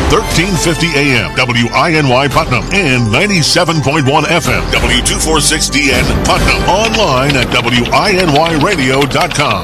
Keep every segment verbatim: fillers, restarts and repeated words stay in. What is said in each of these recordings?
thirteen fifty A M, W I N Y Putnam, and ninety-seven point one F M, W two forty-six D N Putnam. Online at W I N Y radio dot com.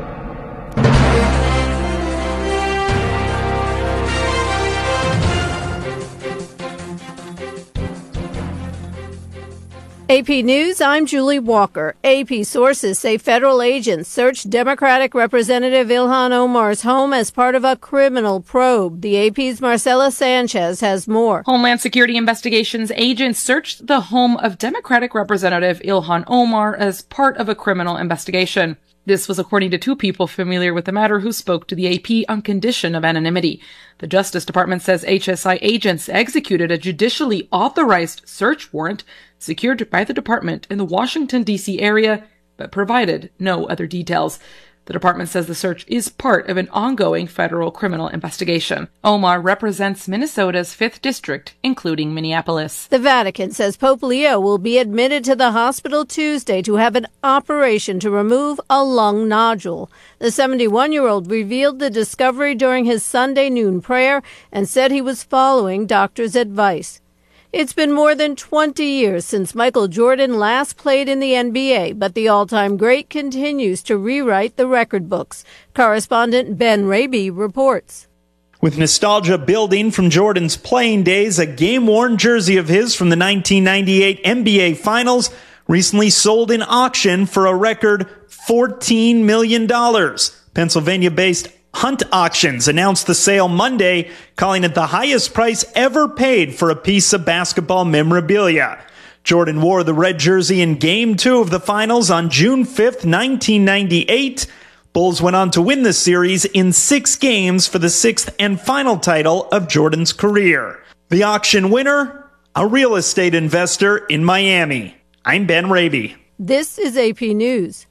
A P News, I'm Julie Walker. A P sources say federal agents searched Democratic Representative Ilhan Omar's home as part of a criminal probe. The A P's Marcela Sanchez has more. Homeland Security Investigations agents searched the home of Democratic Representative Ilhan Omar as part of a criminal investigation. This was according to two people familiar with the matter who spoke to the A P on condition of anonymity. The Justice Department says H S I agents executed a judicially authorized search warrant secured by the department in the Washington, D C area, but provided no other details. The department says the search is part of an ongoing federal criminal investigation. Omar represents Minnesota's fifth District, including Minneapolis. The Vatican says Pope Leo will be admitted to the hospital Tuesday to have an operation to remove a lung nodule. The seventy-one-year-old revealed the discovery during his Sunday noon prayer and said he was following doctors' advice. It's been more than twenty years since Michael Jordan last played in the N B A, but the all-time great continues to rewrite the record books. Correspondent Ben Raby reports. With nostalgia building from Jordan's playing days, a game-worn jersey of his from the nineteen ninety-eight N B A Finals recently sold in auction for a record fourteen million dollars. Pennsylvania-based Hunt Auctions announced the sale Monday, calling it the highest price ever paid for a piece of basketball memorabilia. Jordan wore the red jersey in Game two of the Finals on June fifth, nineteen ninety-eight. Bulls went on to win the series in six games for the sixth and final title of Jordan's career. The auction winner, a real estate investor in Miami. I'm Ben Raby. This is A P News.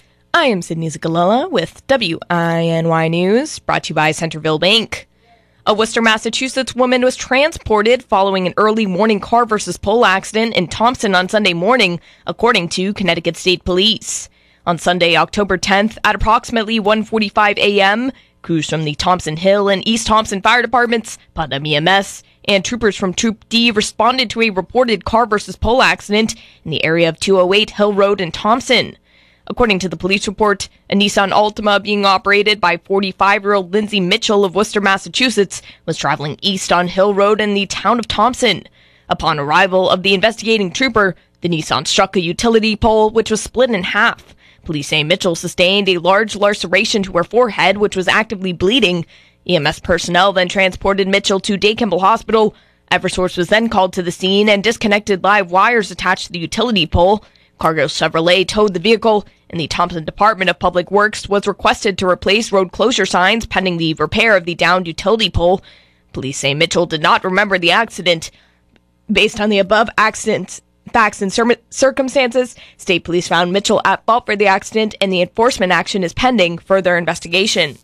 I am Sydney Zagalella with W I N Y News, brought to you by Centerville Bank. A Worcester, Massachusetts woman was transported following an early morning car versus pole accident in Thompson on Sunday morning, according to Connecticut State Police. On Sunday, October tenth, at approximately one forty-five a.m., crews from the Thompson Hill and East Thompson Fire Departments, Putnam E M S, and troopers from Troop D responded to a reported car versus pole accident in the area of two oh eight Hill Road in Thompson. According to the police report, a Nissan Altima being operated by forty-five-year-old Lindsay Mitchell of Worcester, Massachusetts, was traveling east on Hill Road in the town of Thompson. Upon arrival of the investigating trooper, the Nissan struck a utility pole, which was split in half. Police say Mitchell sustained a large laceration to her forehead, which was actively bleeding. E M S personnel then transported Mitchell to Day Kimball Hospital. Eversource was then called to the scene and disconnected live wires attached to the utility pole. Cargo Chevrolet towed the vehicle, and the Thompson Department of Public Works was requested to replace road closure signs pending the repair of the downed utility pole. Police say Mitchell did not remember the accident. Based on the above accident facts and cir- circumstances, state police found Mitchell at fault for the accident, and the enforcement action is pending further investigation.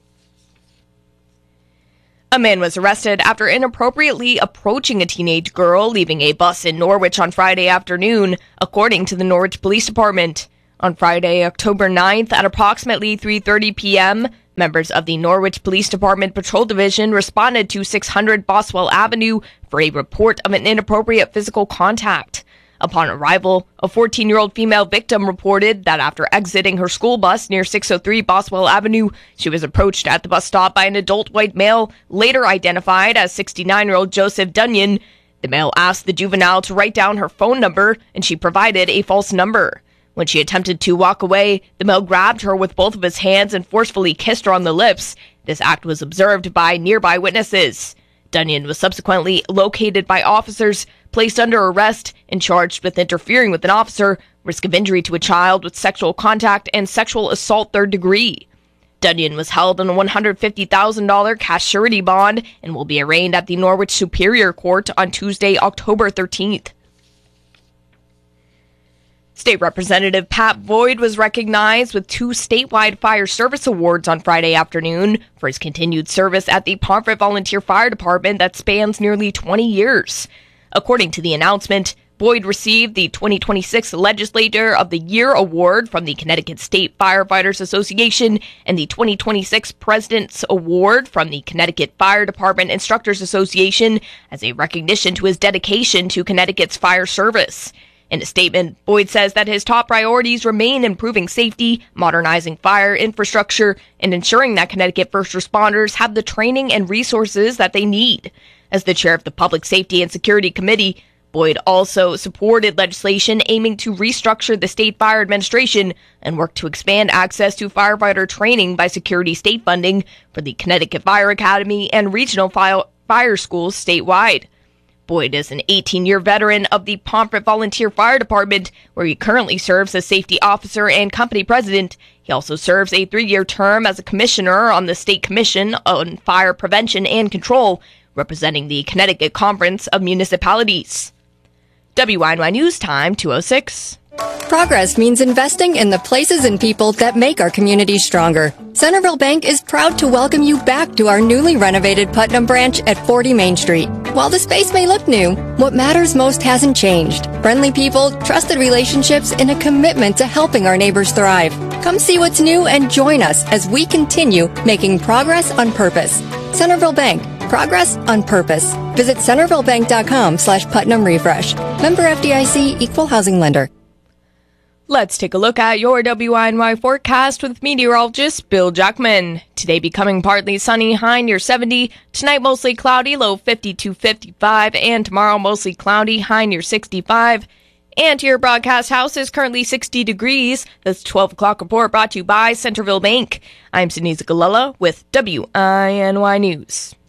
A man was arrested after inappropriately approaching a teenage girl leaving a bus in Norwich on Friday afternoon, according to the Norwich Police Department. On Friday, October ninth, at approximately three thirty p.m., members of the Norwich Police Department Patrol Division responded to six hundred Boswell Avenue for a report of an inappropriate physical contact. Upon arrival, a fourteen-year-old female victim reported that after exiting her school bus near six oh three Boswell Avenue, she was approached at the bus stop by an adult white male, later identified as sixty-nine-year-old Joseph Dunyan. The male asked the juvenile to write down her phone number, and she provided a false number. When she attempted to walk away, the male grabbed her with both of his hands and forcefully kissed her on the lips. This act was observed by nearby witnesses. Dunyan was subsequently located by officers, placed under arrest, and charged with interfering with an officer, risk of injury to a child with sexual contact, and sexual assault third degree. Dunyan was held on a one hundred fifty thousand dollars cash surety bond and will be arraigned at the Norwich Superior Court on Tuesday, October thirteenth. State Representative Pat Boyd was recognized with two statewide fire service awards on Friday afternoon for his continued service at the Pomfret Volunteer Fire Department that spans nearly twenty years. According to the announcement, Boyd received the twenty twenty-six Legislator of the Year Award from the Connecticut State Firefighters Association and the twenty twenty-six President's Award from the Connecticut Fire Department Instructors Association as a recognition to his dedication to Connecticut's fire service. In a statement, Boyd says that his top priorities remain improving safety, modernizing fire infrastructure, and ensuring that Connecticut first responders have the training and resources that they need. As the chair of the Public Safety and Security Committee, Boyd also supported legislation aiming to restructure the state fire administration and work to expand access to firefighter training by security state funding for the Connecticut Fire Academy and regional fire schools statewide. Boyd is an eighteen-year veteran of the Pomfret Volunteer Fire Department, where he currently serves as safety officer and company president. He also serves a three-year term as a commissioner on the State Commission on Fire Prevention and Control, representing the Connecticut Conference of Municipalities. W I N Y News Time, two oh six. Progress means investing in the places and people that make our community stronger. Centerville Bank is proud to welcome you back to our newly renovated Putnam branch at forty Main Street. While the space may look new, what matters most hasn't changed. Friendly people, trusted relationships, and a commitment to helping our neighbors thrive. Come see what's new and join us as we continue making progress on purpose. Centerville Bank. Progress on purpose. Visit centervillebank.com slash Putnam Refresh. Member F D I C, Equal Housing Lender. Let's take a look at your W I N Y forecast with meteorologist Bill Jackman. Today becoming partly sunny, high near seventy. Tonight mostly cloudy, low fifty-two fifty-five. And tomorrow mostly cloudy, high near sixty-five. And your broadcast house is currently sixty degrees. This twelve o'clock report brought to you by Centerville Bank. I'm Sydney Zagalella with W I N Y News.